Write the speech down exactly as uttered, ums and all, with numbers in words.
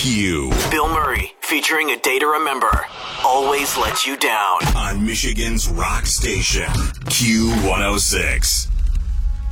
Q. Bill Murray, featuring A Day to Remember, Always Let You Down. On Michigan's rock station, Q one oh six.